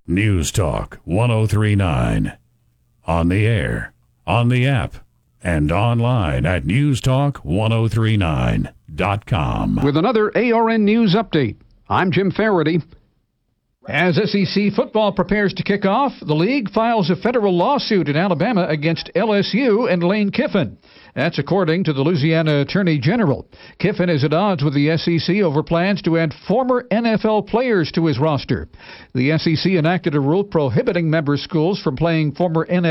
News Talk 1039. On the air, on the app, and online at newstalk1039.com. With another ARN News Update, I'm Jim Faraday. As SEC football prepares to kick off, the league files a federal lawsuit in Alabama against LSU and Lane Kiffin. That's according to the Louisiana Attorney General. Kiffin is at odds with the SEC over plans to add former NFL players to his roster. The SEC enacted a rule prohibiting member schools from playing former NFL